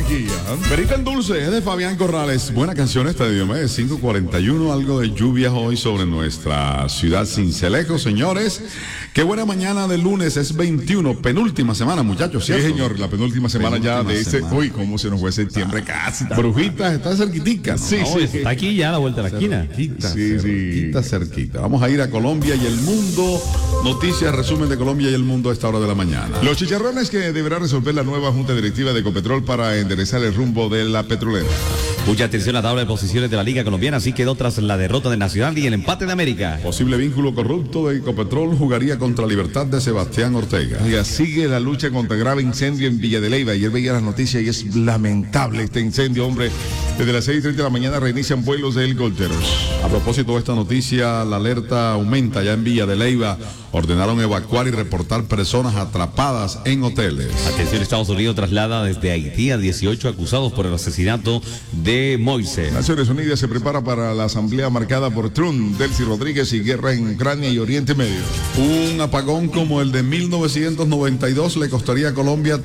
Guía. Perita en Dulce es de Fabián Corrales. Buena canción esta de Diomedes 541. Algo de lluvias hoy sobre nuestra ciudad Sincelejo, señores. Qué buena mañana de lunes, es 21, penúltima semana, muchachos. Sí, ¿cierto? señor, la penúltima semana ya de este. semana. Uy, cómo se nos fue septiembre casi. Brujitas, está cerquitica, ¿no? Sí, No, está aquí ya a la vuelta de la esquina. Cerquita, Sí, sí. cerquita. Vamos a ir a Colombia y el mundo. Noticias, resumen de Colombia y el mundo a esta hora de la mañana. Los chicharrones que deberá resolver la nueva Junta Directiva de Ecopetrol para enderezar el rumbo de la petrolera. Mucha atención a la tabla de posiciones de la Liga Colombiana, así quedó tras la derrota de Nacional y el empate de América. Posible vínculo corrupto de Ecopetrol jugaría contra Libertad de Sebastián Ortega. Oiga, sigue la lucha contra grave incendio en Villa de Leyva. Ayer veía las noticias y es lamentable este incendio, hombre. Desde las 6:30 de la mañana reinician vuelos de helicópteros. A propósito de esta noticia, la alerta aumenta ya en Villa de Leyva. Ordenaron evacuar y reportar personas atrapadas en hoteles. Atención, Estados Unidos traslada desde Haití a 18 acusados por el asesinato de Moise. Naciones Unidas se prepara para la asamblea marcada por Trump, Delcy Rodríguez y guerra en Ucrania y Oriente Medio. Un apagón como el de 1992 le costaría a Colombia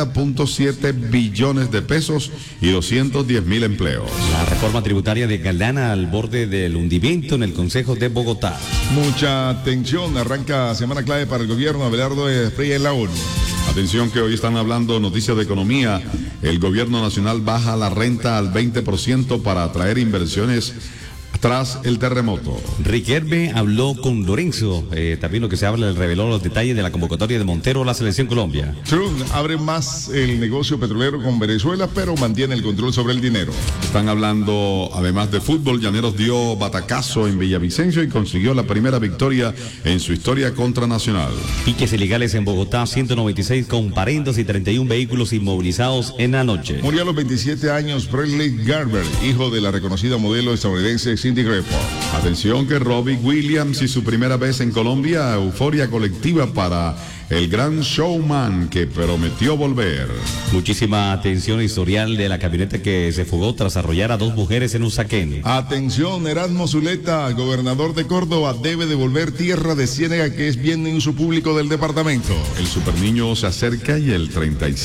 30.7 billones de pesos y 210.000 empleos. La reforma tributaria de Galana al borde del hundimiento en el Consejo de Bogotá. Mucha atención, arranca semana clave para el gobierno. Abelardo Espriella en la ONU. Atención que hoy están hablando noticias de economía. El gobierno nacional baja la renta al 20% para atraer inversiones tras el terremoto. Riquelme habló con Lorenzo, también lo que se habla, reveló los detalles de la convocatoria de Montero a la Selección Colombia. Trump abre más el negocio petrolero con Venezuela, pero mantiene el control sobre el dinero. Están hablando, además de fútbol, Llaneros dio batacazo en Villavicencio y consiguió la primera victoria en su historia contra Nacional. Piques ilegales en Bogotá, 196 comparendos y 31 vehículos inmovilizados en la noche. Murió a los 27 años Presley Garber, hijo de la reconocida modelo estadounidense Cindy Crawford. Atención que Robbie Williams y su primera vez en Colombia, euforia colectiva para el gran showman que prometió volver. Muchísima atención historial de la camioneta que se fugó tras arrollar a 2 mujeres en Usaquén. Atención, Erasmo Zuleta, gobernador de Córdoba, debe devolver tierra de Ciénega que es bien de uso público del departamento. El superniño se acerca y el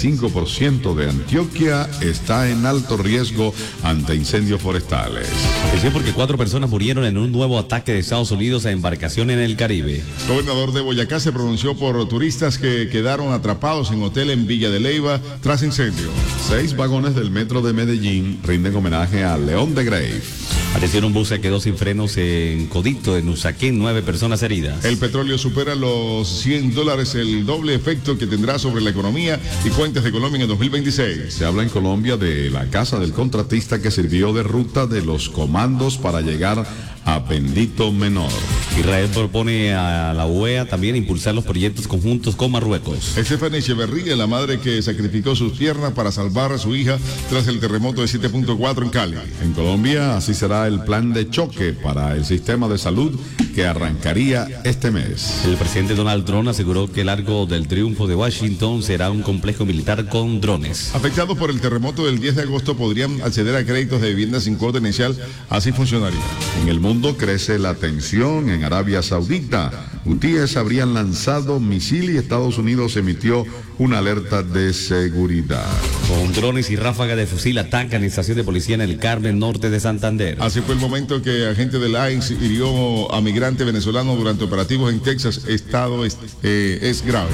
35% de Antioquia está en alto riesgo ante incendios forestales. Atención porque 4 personas murieron en un nuevo ataque de Estados Unidos a embarcación en el Caribe. Gobernador de Boyacá se pronunció por turistas que quedaron atrapados en hotel en Villa de Leyva tras incendio. 6 vagones del metro de Medellín rinden homenaje a León de Grave. Atención, un bus se quedó sin frenos en Codito, en Usaquén, 9 personas heridas. El petróleo supera los $100, el doble efecto que tendrá sobre la economía y cuentas de Colombia en 2026. Se habla en Colombia de la casa del contratista que sirvió de ruta de los comandos para llegar a Bendito Menor. Israel propone a la UEA también impulsar los proyectos conjuntos con Marruecos. Estefania Echeverría, la madre que sacrificó sus piernas para salvar a su hija tras el terremoto de 7.4 en Cali. En Colombia, así será el plan de choque para el sistema de salud que arrancaría este mes. El presidente Donald Trump aseguró que el arco del triunfo de Washington será un complejo militar con drones. Afectados por el terremoto del 10 de agosto podrían acceder a créditos de vivienda sin cuota inicial, así funcionaría. En el mundo crece la tensión en Arabia Saudita. Hutíes habrían lanzado misil y Estados Unidos emitió una alerta de seguridad. Con drones y ráfagas de fusil atacan estación de policía en el Carmen Norte de Santander. Así fue el momento que agente del ICE hirió a migrante venezolano durante operativos en Texas. Estado es grave.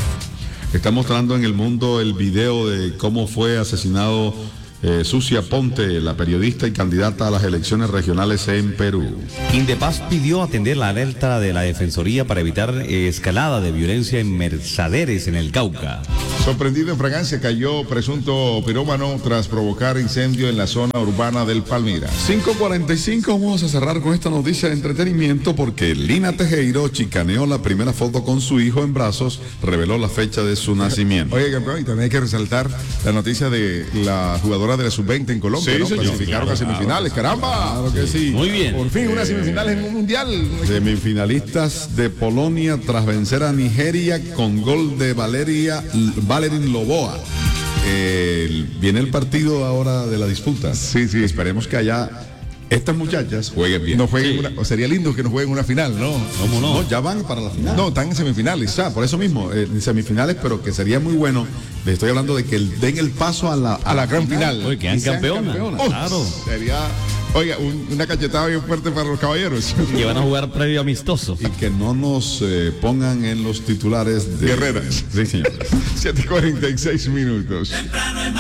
Está mostrando en el mundo el video de cómo fue asesinado Sucia Ponte, la periodista y candidata a las elecciones regionales en Perú. Indepaz pidió atender la alerta de la Defensoría para evitar escalada de violencia en Mercaderes en el Cauca. Sorprendido en fragancia, cayó presunto pirómano tras provocar incendio en la zona urbana del Palmira. 5:45, vamos a cerrar con esta noticia de entretenimiento porque Lina Tejero chicaneó la primera foto con su hijo en brazos, reveló la fecha de su nacimiento. Oye, campeón, y también hay que resaltar la noticia de la jugadora de la sub-20 en Colombia, Sí, ¿no? señor. Clasificaron a semifinales, caramba. Claro que sí. Muy bien. Por fin, unas semifinales en un mundial. Semifinalistas de Polonia tras vencer a Nigeria con gol de Valerín Loboa. Viene el partido ahora de la disputa. Sí, sí. Esperemos que haya estas muchachas jueguen bien. No jueguen o sería lindo que nos jueguen una final, ¿no? ¿Cómo no? No, ya van para la final. No, están en semifinales. O sea, por eso mismo, en semifinales, pero que sería muy bueno. Les estoy hablando de que den el paso a la gran final. Oye, quedan campeonas. Claro. Sería, oiga, una cachetada bien fuerte para los caballeros. Que van a jugar previo amistoso. y que no nos pongan en los titulares de Guerreras. Sí, señor. 7:46 minutos.